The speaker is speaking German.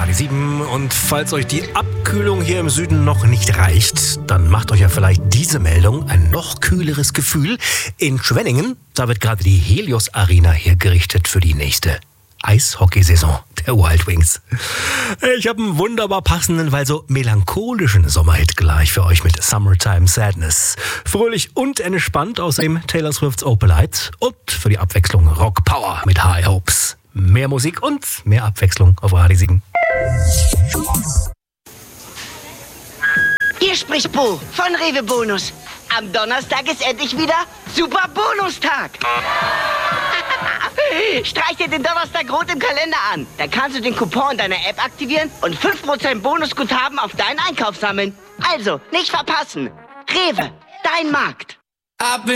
Radio 7. Und falls euch die Abkühlung hier im Süden noch nicht reicht, dann macht euch ja vielleicht diese Meldung ein noch kühleres Gefühl. In Schwenningen, da wird gerade die Helios Arena hergerichtet für die nächste Eishockeysaison der Wild Wings. Ich habe einen wunderbar passenden, weil so melancholischen Sommerhit gleich für euch mit Summertime Sadness. Fröhlich und entspannt außerdem Taylor Swift's Opalite und für die Abwechslung Rock Power mit High Hopes. Mehr Musik und mehr Abwechslung auf Radio 7. Hier spricht Bo von Rewe Bonus. Am Donnerstag ist endlich wieder Super Bonustag. Streich dir den Donnerstag rot im Kalender an. Da kannst du den Coupon deiner App aktivieren und 5% Bonusguthaben auf deinen Einkauf sammeln. Also, nicht verpassen. Rewe, dein Markt.